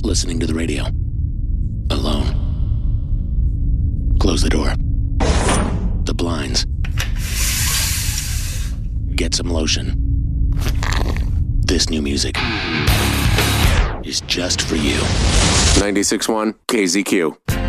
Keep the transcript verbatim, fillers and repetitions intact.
listening to the radio. Alone. Close the door. The blinds. Get some lotion. This new music is just for you. ninety-six point one K Z Q.